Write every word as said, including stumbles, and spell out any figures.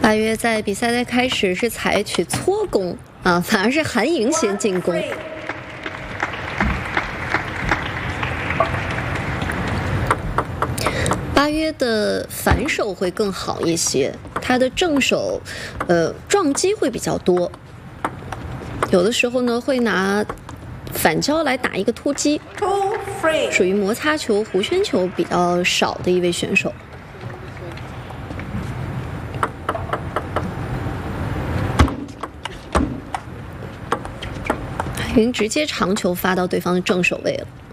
八月在比赛的开始是采取搓攻啊，反而是韩莹先进攻。八约的反手会更好一些，他的正手，呃，撞击会比较多。有的时候呢，会拿反交来打一个突击，属于摩擦球、弧圈球比较少的一位选手。云直接长球发到对方的正手位了。